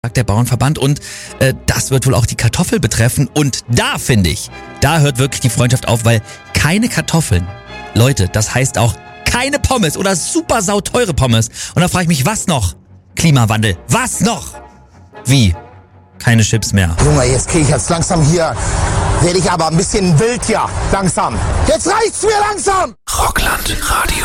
sagt der Bauernverband. Und das wird wohl auch die Kartoffel betreffen. Und da, finde ich, da hört wirklich die Freundschaft auf, weil keine Kartoffeln, Leute, das heißt auch keine Pommes oder super sauteure Pommes. Und da frage ich mich, was noch? Klimawandel, was noch? Wie? Keine Chips mehr. Junge, jetzt kriege ich jetzt langsam hier, werde ich aber ein bisschen wild hier, langsam. Jetzt reicht's mir langsam! Rockland Radio.